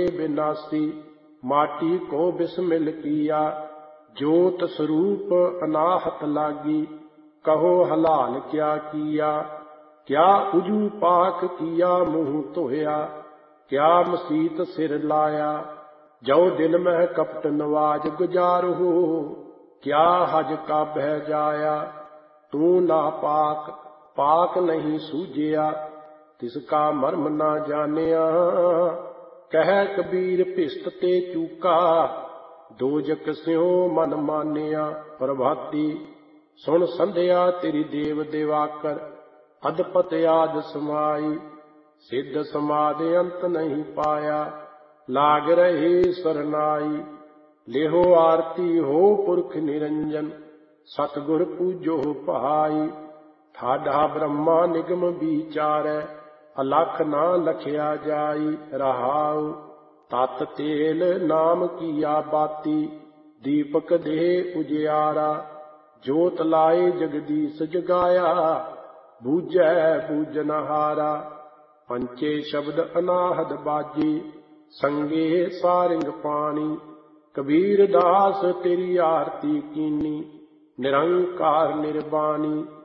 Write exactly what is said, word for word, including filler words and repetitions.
विनाशी। माटी को बिस्मिल किया, ज्योत स्वरूप अनाहत लागी। कहो हलाल क्या किया, क्या उजू पाक किया मुँह धोया। क्या मसीत सिर लाया, जो दिल में कपट नवाज गुजार हो। क्या हज का बह जाया, तू ना पाक पाक नहीं सूझिया। तिसका मर्म ना जानिया, कह कबीर भिस्त ते चूका। दोजक स्यों मन मानिया। प्रभाती सुन संध्या तेरी देव देवाकर। अदपत आद समाई, सिद्ध समाधि अंत नहीं पाया। लाग रहे सरनाई, लेहो आरती हो पुरख निरंजन। सतगुर पूजो भाई, ठाडा ब्रह्मा निगम विचारै। अलख ना लखिया जाई, रहाउ तत तेल नाम किया बाती। दीपक दे उजियारा, जोत लाए जगदीश जगाया। बूझै बूझनहारा, पंचे शब्द अनाहद बाजी। संगे सारिंग पानी, कबीर दास तेरी आरती कीनी। निरंकार निर्वाणी,